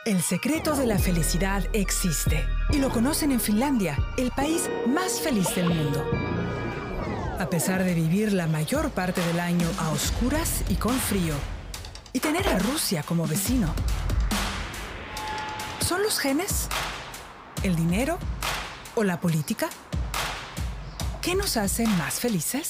El secreto de la felicidad existe y lo conocen en Finlandia, el país más feliz del mundo. A pesar de vivir la mayor parte del año a oscuras y con frío, y tener a Rusia como vecino. ¿Son los genes? ¿El dinero? ¿O la política? ¿Qué nos hace más felices?